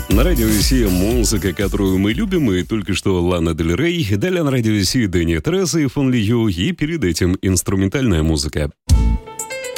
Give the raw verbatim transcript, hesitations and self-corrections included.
На радио Россия музыка, которую мы любим, и только что Лана Дель Рей, далее на радио Россия Дэнни Тереза и Фон Лью, и перед этим инструментальная музыка.